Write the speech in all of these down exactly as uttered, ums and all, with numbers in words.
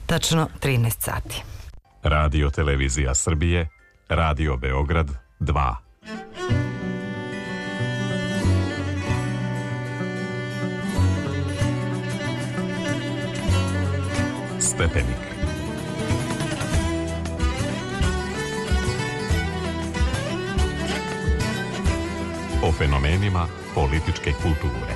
Tačno trinaest sati. Radio Televizija Srbije, Radio Beograd dva. Stepenik. O fenomenima političke kulture.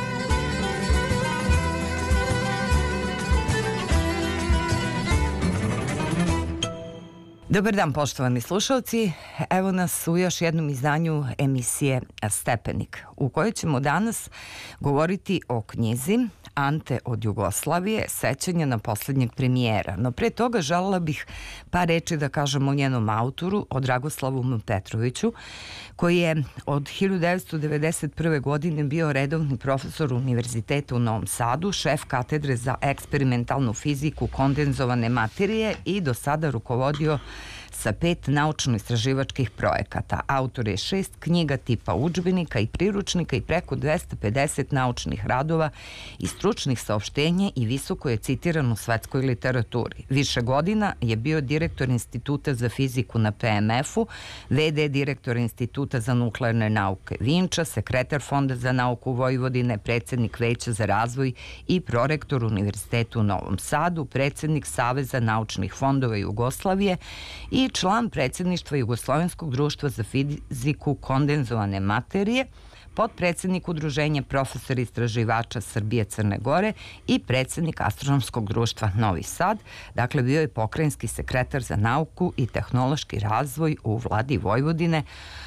Dobar dan, poštovani slušalci. Evo nas u još jednom izdanju emisije Stepenik, u kojoj ćemo danas govoriti o knjizi Ante od Jugoslavije, sećanje na poslednjeg premijera. No pre toga želela bih par reči da kažem o njenom autoru, o Dragoslavu Petroviću, koji je od hiljadu devetsto devedeset prve. godine bio redovni profesor Univerziteta u Novom Sadu, šef katedre za eksperimentalnu fiziku kondenzovane materije i do sada rukovodio sa pet naučno-istraživačkih projekata. Autor je šest knjiga tipa udžbenika i priručnika i preko dvesta pedeset naučnih radova i stručnih saopštenja i visoko je citiran u svetskoj literaturi. Više godina je bio direktor Instituta za fiziku na P M F-u, ve de direktor Instituta za nuklearne nauke Vinča, sekretar Fonda za nauku Vojvodine, predsednik Veća za razvoj i prorektor Univerziteta u Novom Sadu, predsednik Saveza naučnih fondova Jugoslavije i član predsedništva Jugoslovenskog društva za fiziku kondenzovane materije, potpredsednik Udruženja profesora istraživača Srbije Crne Gore i predsednik Astronomskog društva Novi Sad. Dakle, bio je pokrajinski sekretar za nauku i tehnološki razvoj u vladi Vojvodine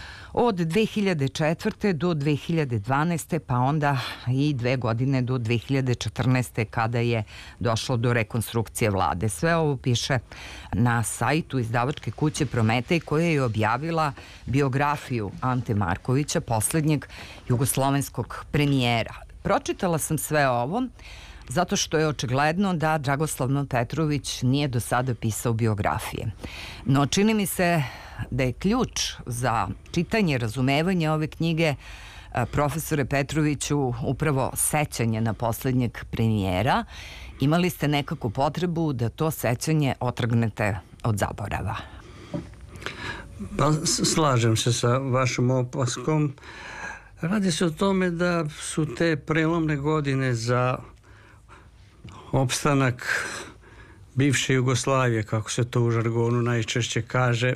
od dve hiljade četvrte. do dve hiljade dvanaeste. pa onda i dve godine do dve hiljade četrnaeste. kada je došlo do rekonstrukcije vlade. Sve ovo piše na sajtu izdavačke kuće Prometej, koja je objavila biografiju Ante Markovića, poslednjeg jugoslovenskog premijera. Pročitala sam sve ovo zato što je očigledno da Dragoslav Petrović nije do sada pisao biografije. No čini mi se da je ključ za čitanje i razumevanje ove knjige, profesore Petroviću, upravo sećanje na poslednjeg premijera. Imali ste nekakvu potrebu da to sećanje otrgnete od zaborava? Pa, slažem se sa vašom opaskom. Radi se o tome da su te prelomne godine za opstanak bivše Jugoslavije, kako se to u žargonu najčešće kaže,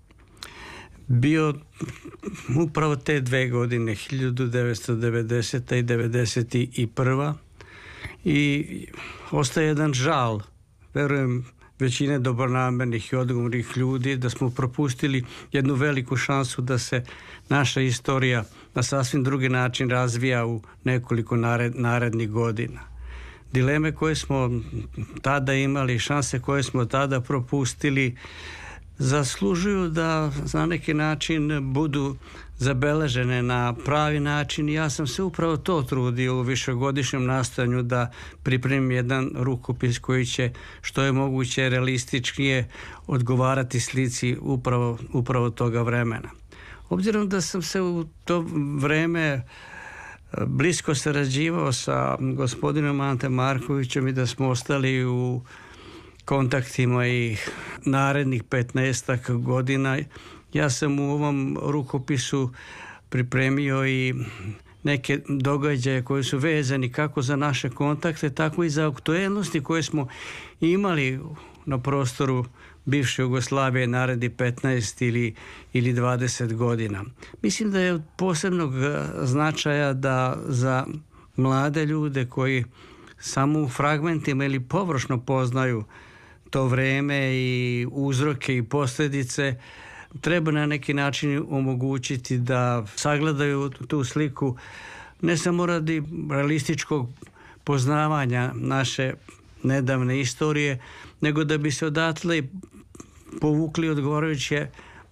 bio upravo te dve godine, hiljadu devetsto devedeseta. i devedeset prva. I ostaje jedan žal, verujem, većine dobronamernih i odgovornih ljudi, da smo propustili jednu veliku šansu da se naša istorija na sasvim drugi način razvija u nekoliko nared, narednih godina. Dileme koje smo tada imali, šanse koje smo tada propustili, zaslužuju da na neki način budu zabeležene na pravi način. Ja sam se upravo to trudio u višegodišnjem nastojanju da pripremim jedan rukopis koji će što je moguće realističnije odgovarati slici upravo, upravo toga vremena. Obzirom da sam se u to vreme blisko sarađivao sa gospodinom Ante Markovićem i da smo ostali u kontaktima i narednih petnaestak godina, ja sam u ovom rukopisu pripremio i neke događaje koji su vezani kako za naše kontakte, tako i za aktuelnosti koje smo imali na prostoru bivše Jugoslavije narednih petnaest ili, ili dvadeset godina. Mislim da je od posebnog značaja da za mlade ljude koji samo u fragmentima ili površno poznaju to vreme i uzroke i posljedice, treba na neki način omogućiti da sagledaju tu sliku ne samo radi realističkog poznavanja naše nedavne istorije, nego da bi se odatle povukli odgovarajuće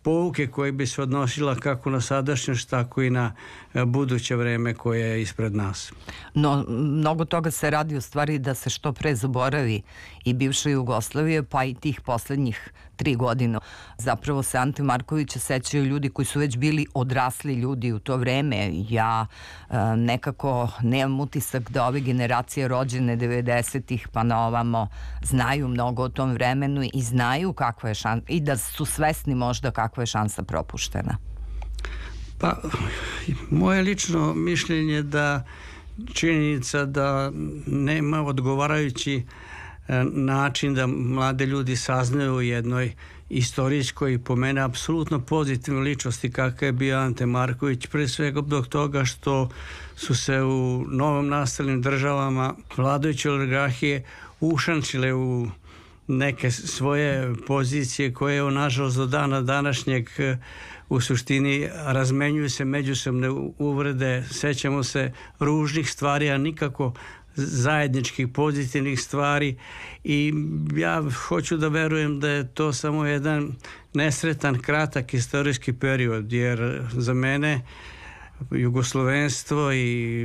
pouke koje bi se odnosila kako na sadašnjost, tako i na buduće vreme koje je ispred nas. No, mnogo toga se radi u stvari da se što pre zaboravi i bivša Jugoslavija, pa i tih poslednjih tri godine. Zapravo se Ante Markovića sećaju ljudi koji su već bili odrasli ljudi u to vreme. Ja e, nekako nemam utisak da ove generacije rođene devedesetih pa na ovamo znaju mnogo o tom vremenu i znaju kakva je šansa, i da su svesni možda kakva je šansa propuštena. Pa, moje lično mišljenje da činjenica da nema odgovarajući način da mlade ljudi saznaju o jednoj istorijskoj i po mene apsolutno pozitivnoj ličnosti kakav je bio Ante Marković, pre svega zbog toga što su se u novom nastalim državama vladajuće oligarhije ušančile u neke svoje pozicije koje nažalost do dana današnjeg u suštini razmenjuju se međusobne uvrede, sećamo se ružnih stvari, a nikako zajedničkih pozitivnih stvari, i ja hoću da verujem da je to samo jedan nesretan, kratak istorijski period, jer za mene jugoslovenstvo i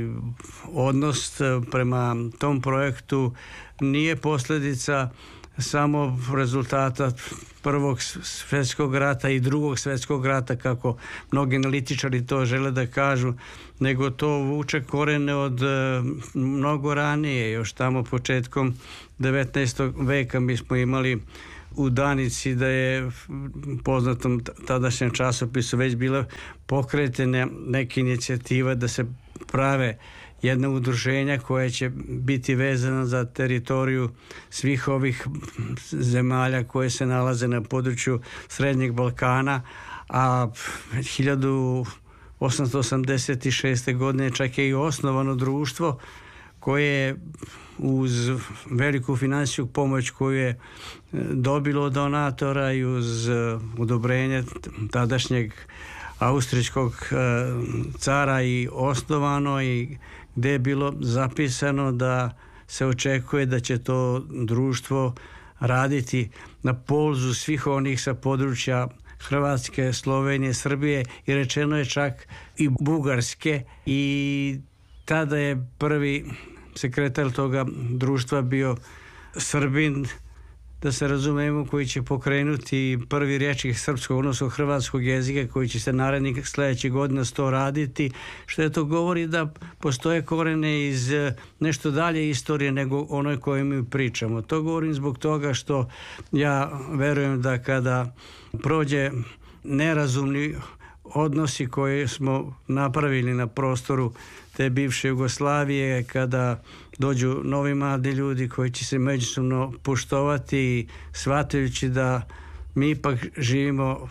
odnos prema tom projektu nije posljedica samo rezultata Prvog svjetskog rata i Drugog svjetskog rata, kako mnogi analitičari to žele da kažu, nego to vuče korene od mnogo ranije, još tamo početkom devetnaestog veka. Mi smo imali u Danici da je poznatom tadašnjem časopisu već bila pokretene neke inicijative da se prave jedna udruženja koja će biti vezana za teritoriju svih ovih zemalja koje se nalaze na području Srednjeg Balkana, a hiljadu osamsto osamdeset šeste. godine čak je i osnovano društvo koje je uz veliku finansijsku pomoć koju je dobilo od donatora i uz odobrenje tadašnjeg austrijskog cara i osnovano, i gde je bilo zapisano da se očekuje da će to društvo raditi na polzu svih onih sa područja Hrvatske, Slovenije, Srbije, i rečeno je čak i Bugarske, i tada je prvi sekretar toga društva bio Srbin, da se razumemo, koji će pokrenuti prvi rječnik srpskog, odnosno hrvatskog jezika, koji će se narednih sljedećih godina sto raditi, što je to govori da postoje korene iz nešto dalje istorije nego onoj kojoj mi pričamo. To govorim zbog toga što ja verujem da kada prođe nerazumni odnosi koje smo napravili na prostoru te bivše Jugoslavije, kada dođu novi mladi ljudi koji će se međusobno poštovati i shvatajući da mi ipak živimo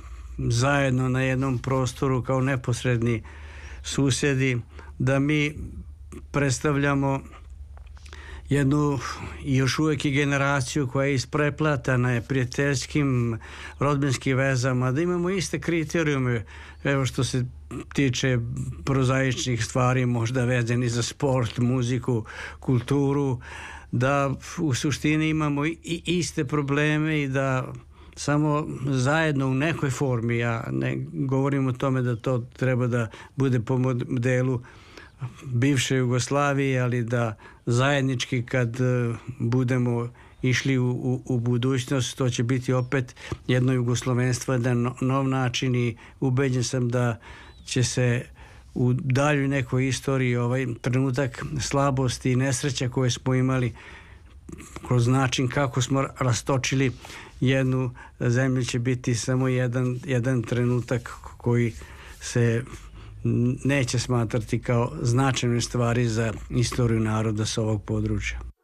zajedno na jednom prostoru kao neposredni susjedi, da mi predstavljamo jednu još uvijek i generaciju koja je ispreplatana je prijateljskim rodbinskim vezama, da imamo iste kriterijume, evo što se tiče prozaičnih stvari, možda vezani za sport, muziku, kulturu, da u suštini imamo i iste probleme i da samo zajedno u nekoj formi, ja ne govorim o tome da to treba da bude po modelu bivše Jugoslavije, ali da zajednički kad budemo išli u, u, u budućnost, to će biti opet jedno jugoslovenstvo, jedan nov način, i ubeđen sam da će se u daljoj nekoj istoriji ovaj trenutak slabosti i nesreća koje smo imali kroz način kako smo rastočili jednu zemlju će biti samo jedan, jedan trenutak koji se neće smatrati kao značajne stvari za istoriju naroda sa ovog područja.